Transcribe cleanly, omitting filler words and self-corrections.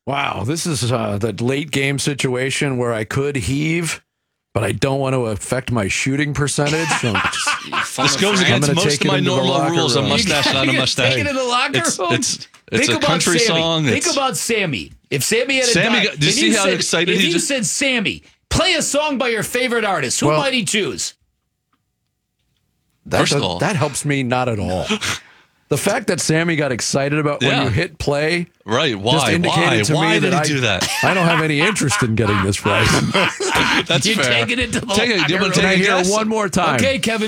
Wow, this is the late game situation where I could heave, but I don't want to affect my shooting percentage. This goes against most of my normal rules. A mustache, not a mustache. Take it to the locker room. It's a country song. Think about Sammy. If Sammy had did you see how excited he just said, Sammy, play a song by your favorite artist, who might he choose? That helps me not at all. The fact that Sammy got excited about when you hit play, right? Why? Just indicated to me did that he do that? I don't have any interest in getting this right. You're taking it to the locker room. Can I hear one more time? Okay, Kevin.